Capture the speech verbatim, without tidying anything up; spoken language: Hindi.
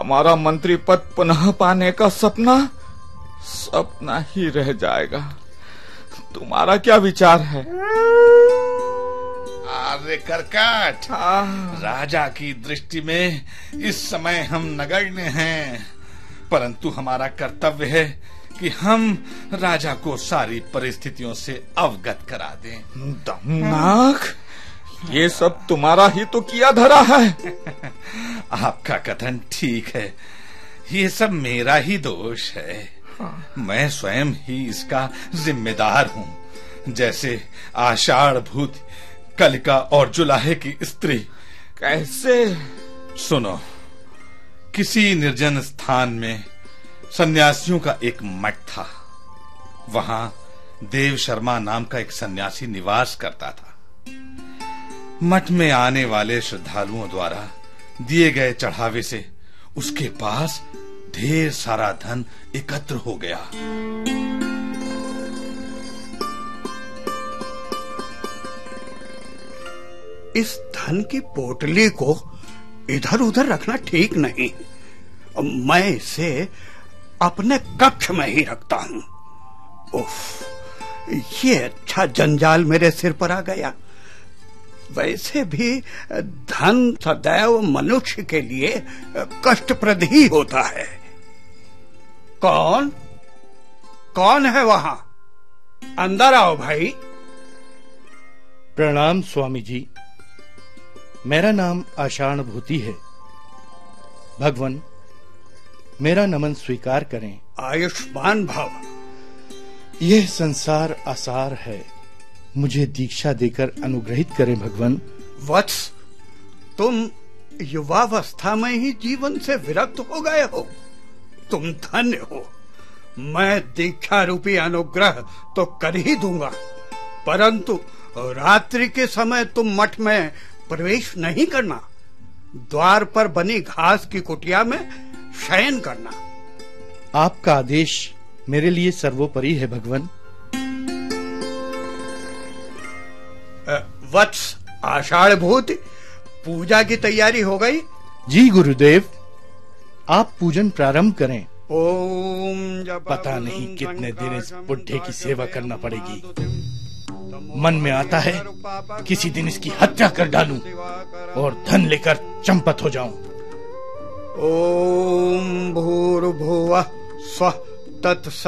हमारा मंत्री पद पुनः पाने का सपना सपना ही रह जाएगा। तुम्हारा क्या विचार है? अरे कर्कट, राजा की दृष्टि में इस समय हम नगण्य हैं, परंतु हमारा कर्तव्य है कि हम राजा को सारी परिस्थितियों से अवगत करा दें। दमनाक, ये सब तुम्हारा ही तो किया धरा है। आपका कथन ठीक है, ये सब मेरा ही दोष है। मैं स्वयं ही इसका जिम्मेदार हूँ। जैसे आषाढ़ भूत, कलिका और जुलाहे की स्त्री। कैसे? सुनो, किसी निर्जन स्थान में सन्यासियों का एक मठ था। वहां देव शर्मा नाम का एक सन्यासी निवास करता था। मठ में आने वाले श्रद्धालुओं द्वारा दिए गए चढ़ावे से उसके पास ढेर सारा धन एकत्र हो गया। इस धन की पोटली को इधर उधर रखना ठीक नहीं। मैं इसे अपने कक्ष में ही रखता हूँ। उफ, ये अच्छा जंजाल मेरे सिर पर आ गया। वैसे भी धन सदैव मनुष्य के लिए कष्टप्रद ही होता है। कौन कौन है वहां? अंदर आओ भाई। प्रणाम स्वामी जी, मेरा नाम आषाढ़ भूति है। भगवान, मेरा नमन स्वीकार करें। आयुष्मान भव। यह संसार आसार है, मुझे दीक्षा देकर अनुग्रहित करें भगवान। वत्स, तुम युवावस्था में ही जीवन से विरक्त हो गए हो। तुम धन्य हो। मैं दीक्षा रूपी अनुग्रह तो कर ही दूंगा, परंतु रात्रि के समय तुम मठ में प्रवेश नहीं करना। द्वार पर बनी घास की कुटिया में शयन करना। आपका आदेश मेरे लिए सर्वोपरि है भगवान। वत्स आषाढ़ भूत, पूजा की तैयारी हो गई? जी गुरुदेव, आप पूजन प्रारंभ करें। ओम। पता नहीं कितने दिन इस बुढ़े की सेवा करना पड़ेगी। मन में आता है किसी दिन इसकी हत्या कर डालूं और धन लेकर चंपत हो जाऊं। ओम भूर्भुवः स्वः तत्सवितुर्वरेण्यं